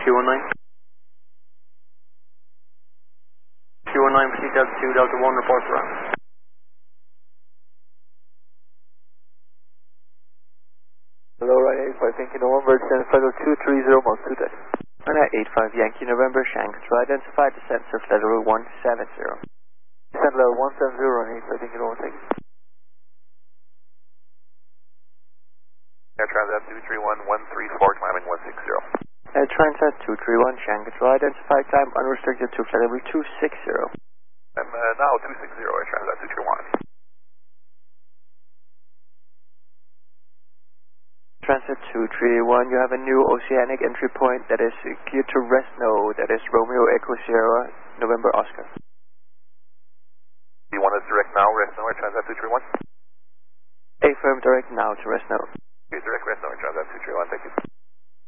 Q19. Q19, proceed Delta 2, Delta 1, reports around. Hello, right 85 Yankee November, descend flight level 230, Mach 2 taxi. Runway 85 Yankee November, Shanghai Control identified, descent surf level 170. Descend level 170, runway 85 Yankee November, taxi. Air Transat 231-134, climbing 160. Air Transat 231, Shanghai Control identified, climb unrestricted to flight level 260. I'm now 260, Air Transat 231. Transat 231, you have a new oceanic entry point that is cleared to rest node, that is Romeo Echo Sierra, November Oscar. Do you want us direct now, rest now, Air Transat 231? Affirm direct now to rest node. Okay, direct rest now, Air Transat 231, thank you.